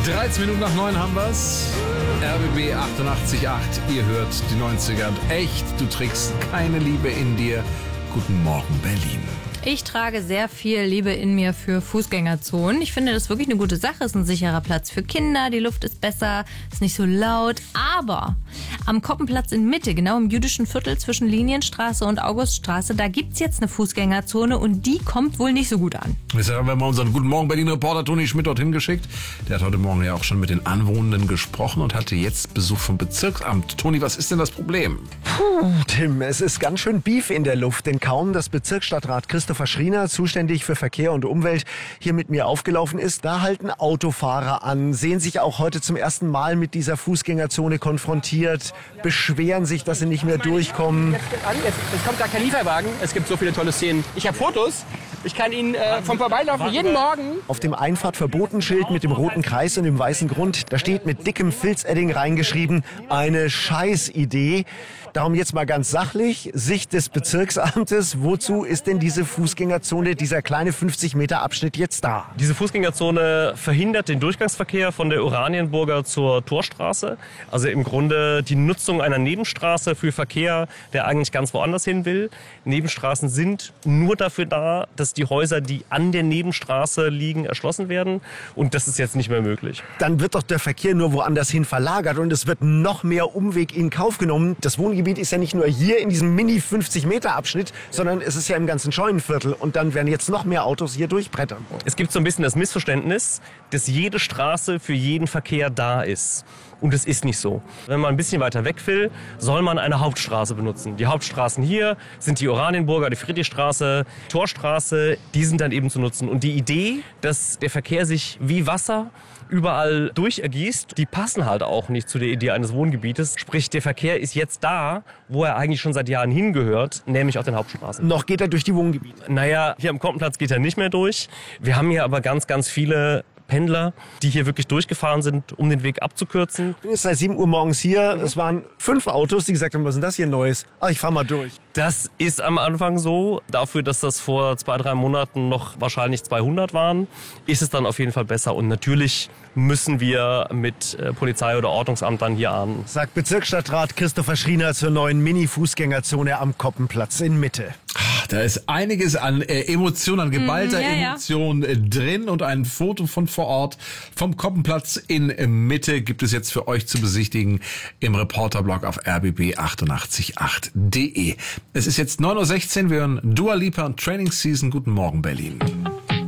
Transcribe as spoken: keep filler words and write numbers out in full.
dreizehn Minuten nach neun haben wir's. R B B achtundachtzig Komma acht. Ihr hört die neunziger und echt, du trägst keine Liebe in dir. Guten Morgen, Berlin. Ich trage sehr viel Liebe in mir für Fußgängerzonen. Ich finde das wirklich eine gute Sache. Ist ein sicherer Platz für Kinder, die Luft ist besser, ist nicht so laut. Aber am Koppenplatz in Mitte, genau im jüdischen Viertel zwischen Linienstraße und Auguststraße, da gibt's jetzt eine Fußgängerzone und die kommt wohl nicht so gut an. Jetzt haben wir mal unseren Guten Morgen Berlin-Reporter Toni Schmidt dorthin geschickt. Der hat heute Morgen ja auch schon mit den Anwohnenden gesprochen und hatte jetzt Besuch vom Bezirksamt. Toni, was ist denn das Problem? Puh, Tim, es ist ganz schön Beef in der Luft, denn kaum das Bezirksstadtrat Christopher Schriener, zuständig für Verkehr und Umwelt, hier mit mir aufgelaufen ist, da halten Autofahrer an, sehen sich auch heute zum ersten Mal mit dieser Fußgängerzone konfrontiert, beschweren sich, dass sie nicht mehr durchkommen. Jetzt, jetzt, jetzt kommt da kein Lieferwagen, es gibt so viele tolle Szenen. Ich habe Fotos, ich kann Ihnen äh, vom Vorbeilaufen jeden Morgen... Auf dem Einfahrtverbotenschild mit dem roten Kreis und dem weißen Grund, da steht mit dickem Filzedding reingeschrieben, eine Scheißidee. Darum jetzt mal ganz sachlich, Sicht des Bezirksamtes, wozu ist denn diese Fußgängerzone, dieser kleine fünfzig Meter Abschnitt jetzt da? Diese Fußgängerzone verhindert den Durchgangsverkehr von der Oranienburger zur Torstraße. Also im Grunde die Nutzung einer Nebenstraße für Verkehr, der eigentlich ganz woanders hin will. Nebenstraßen sind nur dafür da, dass die Häuser, die an der Nebenstraße liegen, erschlossen werden. Und das ist jetzt nicht mehr möglich. Dann wird doch der Verkehr nur woanders hin verlagert und es wird noch mehr Umweg in Kauf genommen. Das Wohngebiet ist ja nicht nur hier in diesem Mini fünfzig Meter Abschnitt, sondern es ist ja im ganzen Scheunenviertel. Und dann werden jetzt noch mehr Autos hier durchbrettern. Es gibt so ein bisschen das Missverständnis, dass jede Straße für jeden Verkehr da ist. Und es ist nicht so. Wenn man ein bisschen weiter weg will, soll man eine Hauptstraße benutzen. Die Hauptstraßen hier sind die Oranienburger, die Friedrichstraße, die Torstraße, die sind dann eben zu nutzen. Und die Idee, dass der Verkehr sich wie Wasser überall durchergießt, die passen halt auch nicht zu der Idee eines Wohngebietes. Sprich, der Verkehr ist jetzt da, wo er eigentlich schon seit Jahren hingehört, nämlich auf den Hauptstraßen. Noch geht er durch die Wohngebiete. Naja, hier am Koppenplatz geht er nicht mehr durch. Wir haben hier aber ganz, ganz viele Pendler, die hier wirklich durchgefahren sind, um den Weg abzukürzen. Ich bin jetzt seit sieben Uhr morgens hier. Es waren fünf Autos, die gesagt haben, was ist denn das hier Neues? Ach, ich fahr mal durch. Das ist am Anfang so. Dafür, dass das vor zwei, drei Monaten noch wahrscheinlich zweihundert waren, ist es dann auf jeden Fall besser. Und natürlich müssen wir mit Polizei oder Ordnungsamt dann hier ahnden. Sagt Bezirksstadtrat Christopher Schriener zur neuen Mini-Fußgängerzone am Koppenplatz in Mitte. Ach, da ist einiges an äh, Emotion, an geballter mm, ja, Emotion äh, drin und ein Foto von vor Ort vom Koppenplatz in äh, Mitte gibt es jetzt für euch zu besichtigen im Reporterblog auf r b b achtundachtzig Komma acht punkt de. Es ist jetzt neun Uhr sechzehn, wir hören Dua Lipa und Training Season. Guten Morgen, Berlin.